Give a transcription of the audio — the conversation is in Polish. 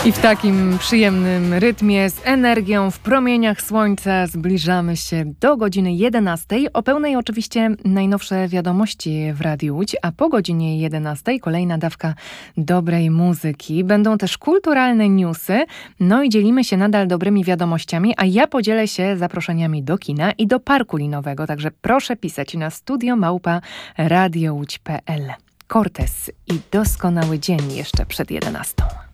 I w takim przyjemnym rytmie, z energią, w promieniach słońca zbliżamy się do godziny 11. O pełnej oczywiście najnowsze wiadomości w Radiu Łódź, a po godzinie 11 kolejna dawka dobrej muzyki. Będą też kulturalne newsy, no i dzielimy się nadal dobrymi wiadomościami, a ja podzielę się zaproszeniami do kina i do parku linowego, także proszę pisać na studio@radiołódź.pl. Cortez i Doskonały dzień jeszcze przed 11.